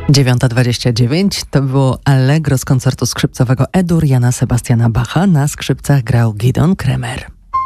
9:29 to było Allegro z koncertu skrzypcowego E-dur Jana Sebastiana Bacha. Na skrzypcach grał Gidon Kremer.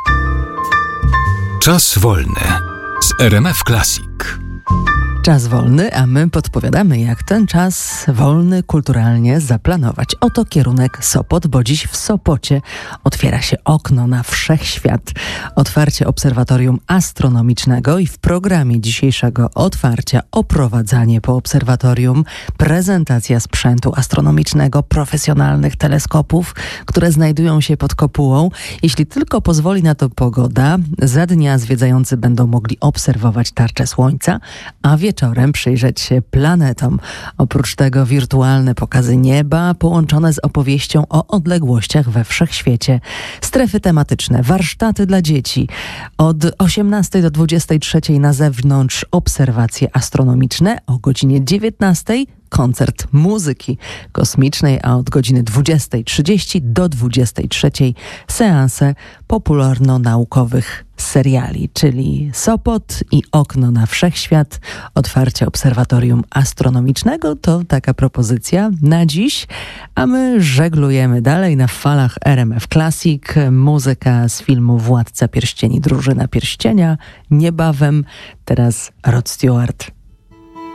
Czas wolny z RMF Classic. Czas wolny, a my podpowiadamy, jak ten czas wolny kulturalnie zaplanować. Oto kierunek Sopot, bo dziś w Sopocie otwiera się okno na wszechświat. Otwarcie obserwatorium astronomicznego i w programie dzisiejszego otwarcia oprowadzanie po obserwatorium, prezentacja sprzętu astronomicznego, profesjonalnych teleskopów, które znajdują się pod kopułą. Jeśli tylko pozwoli na to pogoda, za dnia zwiedzający będą mogli obserwować tarczę Słońca, a wieczorem przyjrzeć się planetom. Oprócz tego wirtualne pokazy nieba połączone z opowieścią o odległościach we wszechświecie. Strefy tematyczne, warsztaty dla dzieci. Od 18 do 23 na zewnątrz obserwacje astronomiczne. O godzinie 19 koncert muzyki kosmicznej, a od godziny 20:30 do 23 seanse popularno-naukowych seriali, czyli Sopot i okno na wszechświat, otwarcie obserwatorium astronomicznego. To taka propozycja na dziś, a my żeglujemy dalej na falach RMF Classic. Muzyka z filmu Władca Pierścieni, Drużyna Pierścienia. Niebawem teraz Rod Stewart.